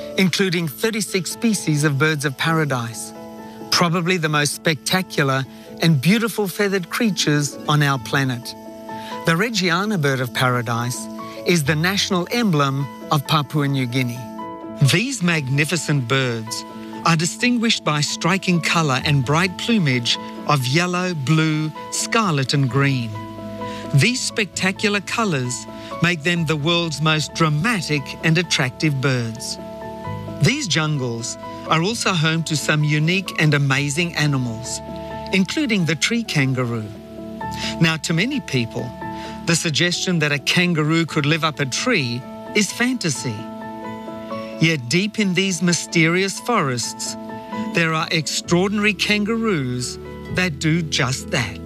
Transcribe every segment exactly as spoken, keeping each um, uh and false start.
including thirty-six species of birds of paradise, probably the most spectacular and beautiful feathered creatures on our planet. The Reggiana bird of paradise is the national emblem of Papua New Guinea. These magnificent birds are distinguished by striking colour and bright plumage of yellow, blue, scarlet and green. These spectacular colours make them the world's most dramatic and attractive birds. These jungles are also home to some unique and amazing animals, including the tree kangaroo. Now, to many people, the suggestion that a kangaroo could live up a tree is fantasy. Yet deep in these mysterious forests, there are extraordinary kangaroos that do just that.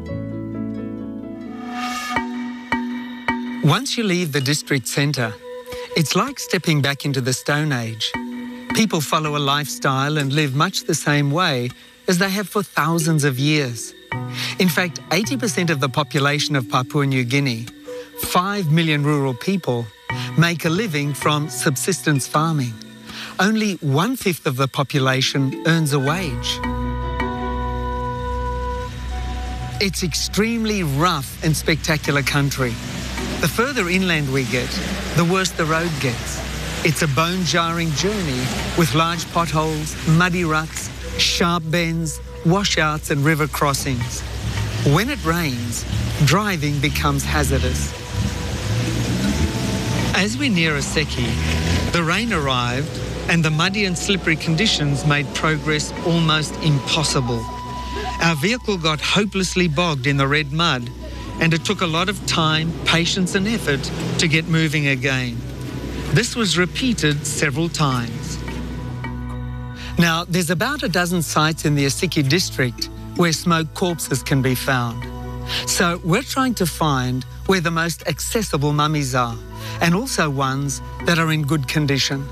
Once you leave the district centre, it's like stepping back into the Stone Age. People follow a lifestyle and live much the same way as they have for thousands of years. In fact, eighty percent of the population of Papua New Guinea, five million rural people, make a living from subsistence farming. Only one-fifth of the population earns a wage. It's extremely rough and spectacular country. The further inland we get, the worse the road gets. It's a bone-jarring journey with large potholes, muddy ruts, sharp bends, washouts and river crossings. When it rains, driving becomes hazardous. As we near Aseki, the rain arrived and the muddy and slippery conditions made progress almost impossible. Our vehicle got hopelessly bogged in the red mud, and it took a lot of time, patience and effort to get moving again. This was repeated several times. Now, there's about a dozen sites in the Aseki district where smoked corpses can be found. So we're trying to find where the most accessible mummies are, and also ones that are in good condition.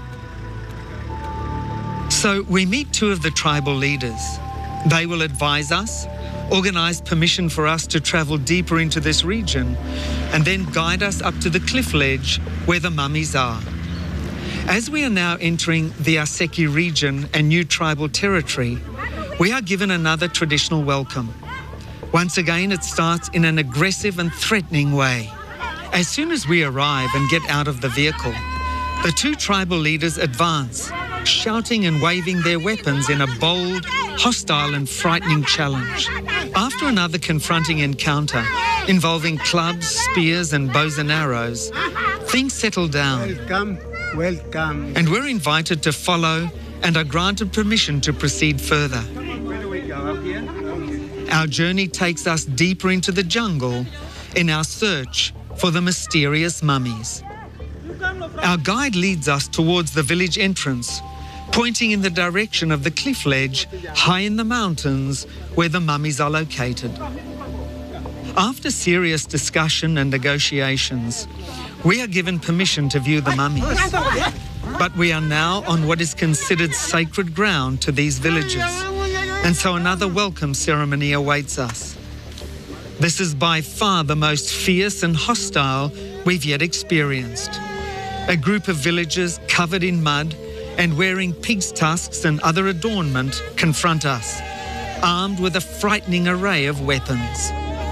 So we meet two of the tribal leaders. They will advise us, organise permission for us to travel deeper into this region, and then guide us up to the cliff ledge where the mummies are. As we are now entering the Aseki region and new tribal territory, we are given another traditional welcome. Once again, it starts in an aggressive and threatening way. As soon as we arrive and get out of the vehicle, the two tribal leaders advance, shouting and waving their weapons in a bold, hostile and frightening challenge. After another confronting encounter involving clubs, spears and bows and arrows, things settle down. Welcome, welcome. And we're invited to follow and are granted permission to proceed further. Where do we go, up here? Our journey takes us deeper into the jungle in our search for the mysterious mummies. Our guide leads us towards the village entrance, pointing in the direction of the cliff ledge high in the mountains where the mummies are located. After serious discussion and negotiations, we are given permission to view the mummies. But we are now on what is considered sacred ground to these villages, and so another welcome ceremony awaits us. This is by far the most fierce and hostile we've yet experienced. A group of villagers covered in mud and wearing pig's tusks and other adornment confront us, armed with a frightening array of weapons.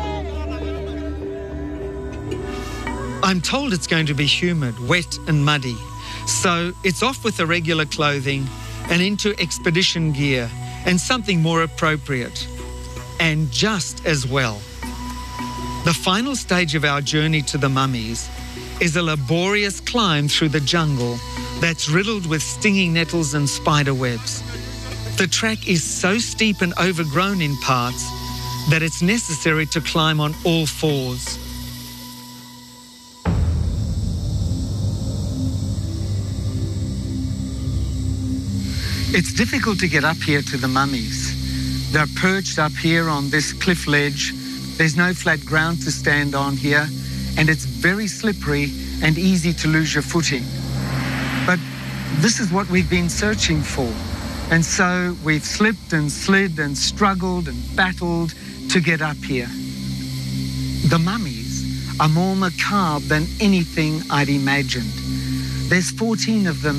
I'm told it's going to be humid, wet and muddy, so it's off with the regular clothing and into expedition gear and something more appropriate, and just as well. The final stage of our journey to the mummies is a laborious climb through the jungle that's riddled with stinging nettles and spider webs. The track is so steep and overgrown in parts that it's necessary to climb on all fours. It's difficult to get up here to the mummies. They're perched up here on this cliff ledge. There's no flat ground to stand on here, and it's very slippery and easy to lose your footing. But this is what we've been searching for. And so we've slipped and slid and struggled and battled to get up here. The mummies are more macabre than anything I'd imagined. There's fourteen of them